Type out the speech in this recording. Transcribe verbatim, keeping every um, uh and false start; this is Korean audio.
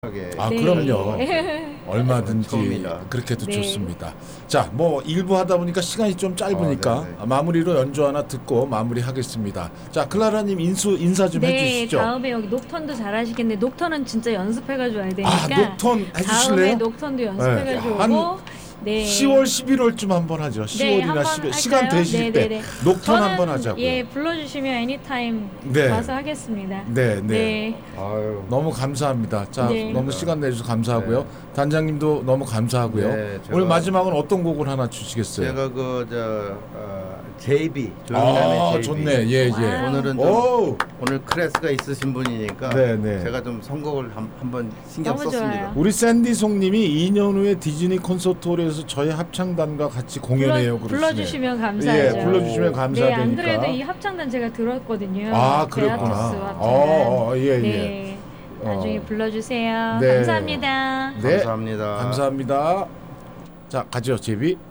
아 네. 그럼요. 얼마든지 처음이다. 그렇게도 네. 좋습니다. 자, 뭐 일부 하다 보니까 시간이 좀 짧으니까 아, 네네. 마무리로 연주 하나 듣고 마무리하겠습니다. 자, 클라라님 인수 인사 좀 네, 해주시죠. 다음에 여기 녹턴도 잘하시겠네. 녹턴은 진짜 연습해가지고 와야 되니까. 아, 녹턴 다음에 해주실래요? 녹턴도 연습해가지고 네, 한 오고. 네. 시월, 십일월쯤 한번 하죠. 시월이나 한번 십일 할까요? 시간 되실 네, 네, 네. 때 녹턴 저는, 한번 하자고요. 예, 불러주시면 애니타임 네. 와서 하겠습니다. 네, 네. 네. 아유. 너무 감사합니다. 자, 네. 너무 시간 내주셔서 감사하고요. 네. 단장님도 너무 감사하고요. 네, 제가- 오늘 마지막은 어떤 곡을 하나 주시겠어요? 제가 그저 어, 제이비 아, 조용남의 제이비. 좋네. 예, 예. 와우. 오늘은 좀 오! 오늘 클래스가 있으신 분이니까 네, 네. 제가 좀 선곡을 한, 한번 신경 너무 썼습니다. 좋아요. 우리 샌디 송님이 이 년 후에 디즈니 콘서트홀에서 저희 합창단과 같이 공연해요. 불러, 그러시네요. 불러주시면 감사하죠. 예, 불러주시면 네, 감사하니까. 안 그래도 이 합창단 제가 들었거든요. 아, 베아투스 그랬구나. 합창단. 어, 어, 예, 예. 네. 나중에 어. 불러주세요. 네. 감사합니다. 네. 감사합니다. 감사합니다. 자, 가죠, 제비.